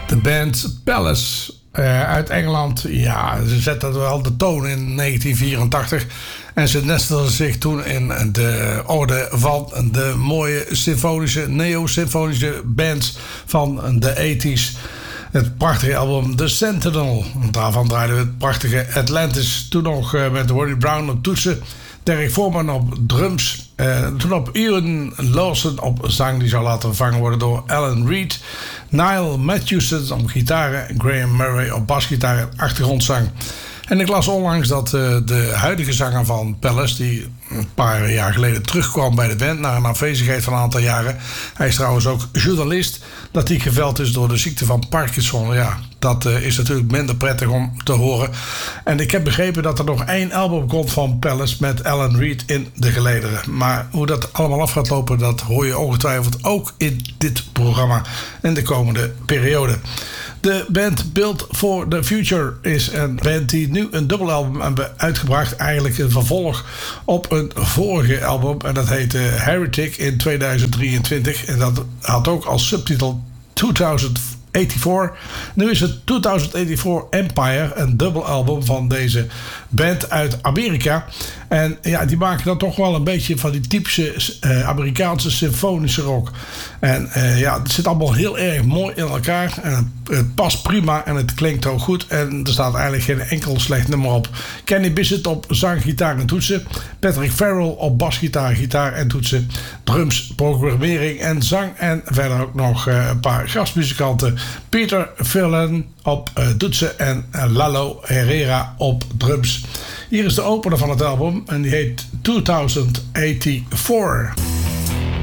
De band Palace uit Engeland. Ja, ze zetten wel de toon in 1984. En ze nestelden zich toen in de orde van de mooie symfonische, neo-symfonische bands van de 80s. Het prachtige album The Sentinel. Daarvan draaiden we het prachtige Atlantis. Toen nog met Ronnie Brown op toetsen. Derek Foreman op drums. Toen op Ian Lawson op zang. Die zou later vervangen worden door Alan Reed. Niall Matthewson op gitaar. Graham Murray op basgitaar en achtergrondzang. En ik las onlangs dat de huidige zanger van Palace, die een paar jaar geleden terugkwam bij de band na een afwezigheid van een aantal jaren. Hij is trouwens ook journalist. Dat hij geveld is door de ziekte van Parkinson. Ja, dat is natuurlijk minder prettig om te horen. En ik heb begrepen dat er nog 1 album komt van Palace met Alan Reed in de gelederen. Maar hoe dat allemaal af gaat lopen, dat hoor je ongetwijfeld ook in dit programma in de komende periode. De band Built for the Future is een band die nu een dubbelalbum hebben uitgebracht. Eigenlijk een vervolg op een vorige album. En dat heette Heretic in 2023. En dat had ook als subtitel 2084. Nu is het 2084 Empire, een dubbelalbum van deze band uit Amerika. En ja, die maken dan toch wel een beetje van die typische Amerikaanse symfonische rock. En ja, het zit allemaal heel erg mooi in elkaar. En het past prima en het klinkt ook goed. En er staat eigenlijk geen enkel slecht nummer op. Kenny Bissett op zang, gitaar en toetsen. Patrick Farrell op basgitaar, gitaar en toetsen. Drums, programmering en zang. En verder ook nog een paar gastmuzikanten. Peter Verlen op toetsen en Lalo Herrera op drums. Hier is de opener van het album en die heet 2084.